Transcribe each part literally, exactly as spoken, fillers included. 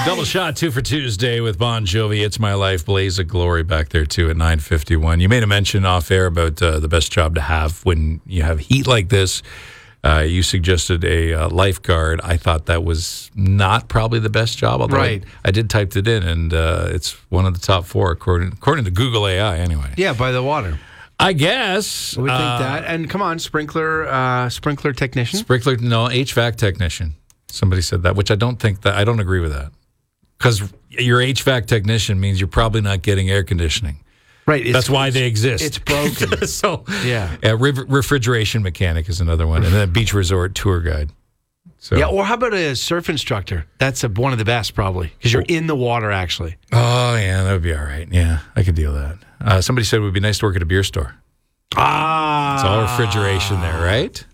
Double shot, two for Tuesday with Bon Jovi. It's My Life, Blaze of Glory back there, too, at nine fifty-one. You made a mention off air about uh, the best job to have when you have heat like this. Uh, you suggested a uh, lifeguard. I thought that was not probably the best job. Although Right. I, I did type it in, and uh, it's one of the top four, according, according to Google A I, anyway. Yeah, by the water. I guess. I would think uh, that. And come on, sprinkler uh, sprinkler technician. Sprinkler, no, H V A C technician. Somebody said that, which I don't think that, I don't agree with that. Because your H V A C technician means you're probably not getting air conditioning. Right. It's, That's why they exist. It's broken. so, Yeah. uh, re- refrigeration mechanic is another one. And then beach resort tour guide. So. Yeah, or how about a surf instructor? That's a, one of the best, probably, because you're in the water, actually. Oh, yeah, that would be all right. Yeah, I could deal with that. Uh, somebody said it would be nice to work at a beer store. Ah. It's all refrigeration there, right?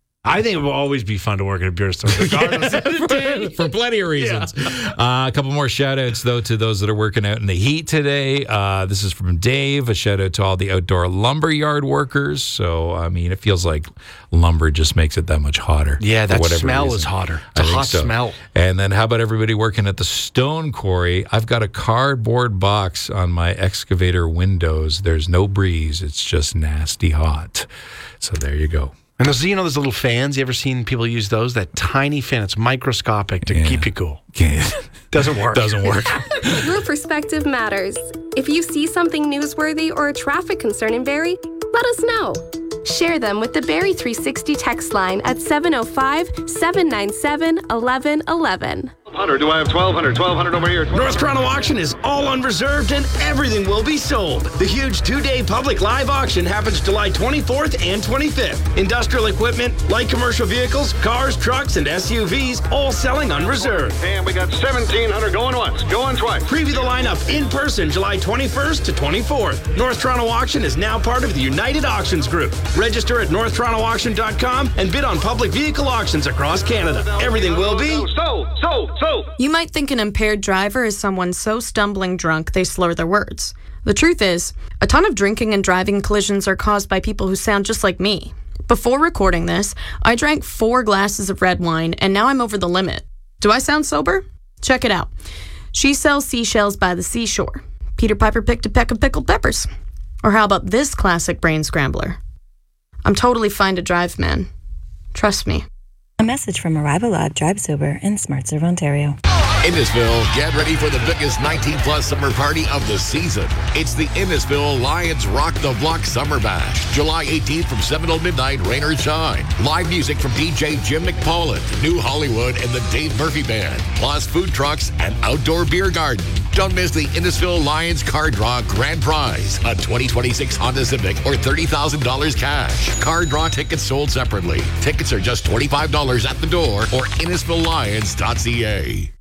I think it will always be fun to work at a beer store, regardless of the day. For plenty of reasons. Uh, a couple more shout-outs, though, to those that are working out in the heat today. Uh, this is from Dave. A shout-out to all the outdoor lumberyard workers. So, I mean, it feels like lumber just makes it that much hotter. Yeah, for that whatever smell reason. is hotter. It's I a think hot so. smell. And then how about everybody working at the stone quarry? I've got a cardboard box on my excavator windows. There's no breeze. It's just nasty hot. So there you go. And those, you know, those little fans. You ever seen people use those? That tiny fan. It's microscopic to Yeah. keep you cool. Can't. Doesn't work. Doesn't work. Your perspective matters. If you see something newsworthy or a traffic concern in Barrie, let us know. Share them with the Barrie three sixty text line at seven oh five, seven nine seven, one one one one. twelve hundred, do I have twelve hundred? twelve hundred over here. North Toronto Auction is all unreserved and everything will be sold. The huge two-day public live auction happens July twenty-fourth and twenty-fifth. Industrial equipment, light commercial vehicles, cars, trucks, and S U Vs, all selling unreserved. And we got seventeen hundred going once, going twice. Preview the lineup in person July twenty-first to twenty-fourth. North Toronto Auction is now part of the United Auctions Group. Register at north toronto auction dot com and bid on public vehicle auctions across Canada. Everything will be... So, so, so. You might think an impaired driver is someone so stumbling drunk they slur their words. The truth is, a ton of drinking and driving collisions are caused by people who sound just like me. Before recording this, I drank four glasses of red wine and now I'm over the limit. Do I sound sober? Check it out. She sells seashells by the seashore. Peter Piper picked a peck of pickled peppers. Or how about this classic brain scrambler? I'm totally fine to drive, man. Trust me. A message from Arrival Lab Drive Sober in SmartServe, Ontario. Innisfil, get ready for the biggest nineteen plus summer party of the season. It's the Innisfil Lions Rock the Block Summer Bash. July eighteenth from seven till midnight, rain or shine. Live music from D J Jim McPolland, New Hollywood, and the Dave Murphy Band. Plus food trucks and outdoor beer garden. Don't miss the Innisfil Lions Car Draw Grand Prize. A twenty twenty-six Honda Civic or thirty thousand dollars cash. Car Draw tickets sold separately. Tickets are just twenty-five dollars at the door or innisfil lions dot c a.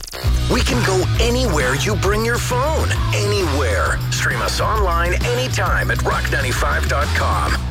We can go anywhere you bring your phone. Anywhere. Stream us online anytime at rock ninety-five dot com.